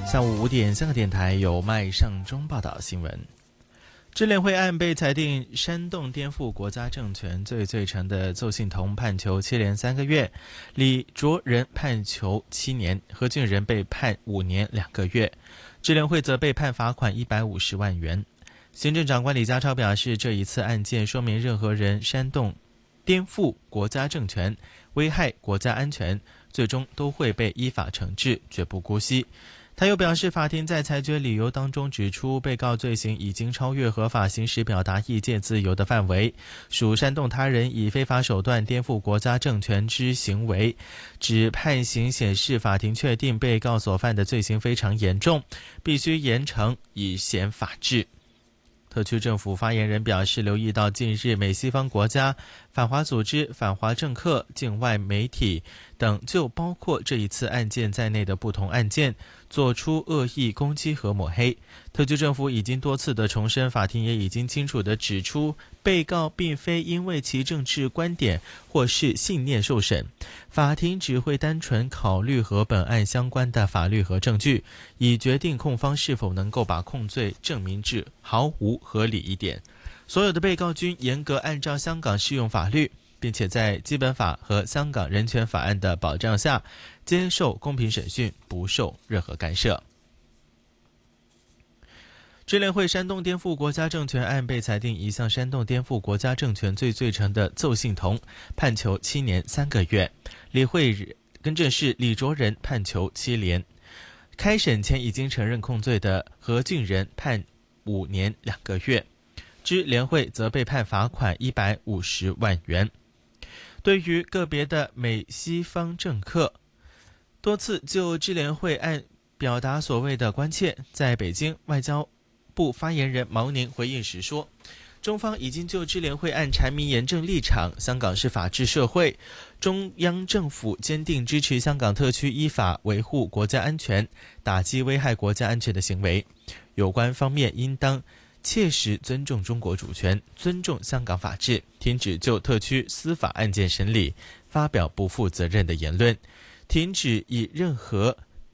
下午5点，香港电台由麦尚中报道新闻。支联会案被裁定煽动颠覆国家政权罪成的邹幸彤判囚7年3个月，李卓人判囚7年，何俊仁被判5年2个月，支联会则被判罚款150万元。行政长官李家超表示，这一次案件说明任何人煽动颠覆国家政权，危害国家安全，最终都会被依法惩治，绝不姑息。他又表示，法庭在裁决理由当中指出，被告罪行已经超越合法行使表达意见自由的范围，属煽动他人以非法手段颠覆国家政权之行为。指判刑显示，法庭确定被告所犯的罪行非常严重，必须严惩以显法治。特区政府发言人表示，留意到近日美西方国家、反华组织、反华政客、境外媒体等就包括这一次案件在内的不同案件做出恶意攻击和抹黑。特区政府已经多次的重申，法庭也已经清楚地指出，被告并非因为其政治观点或是信念受审，法庭只会单纯考虑和本案相关的法律和证据，以决定控方是否能够把控罪证明至毫无合理一点。所有的被告均严格按照香港适用法律，并且在基本法和香港人权法案的保障下接受公平审讯，不受任何干涉。支联会煽动颠覆国家政权案被裁定一项煽动颠覆国家政权罪成的邹幸彤判囚7年3个月，李卓人判囚7年。开审前已经承认控罪的何俊仁判5年2个月，支联会则被判罚款150万元。对于个别的美西方政客多次就支联会案表达所谓的关切，在北京外交部发言人毛宁回应时说，中方已经就支联会案阐明严正立场，香港是法治社会，中央政府坚定支持香港特区依法维护国家安全，打击危害国家安全的行为，有关方面应当切实尊重中国主权，尊重香港法治，停止就特区司法案件审理发表不负责任的言论，停止以任何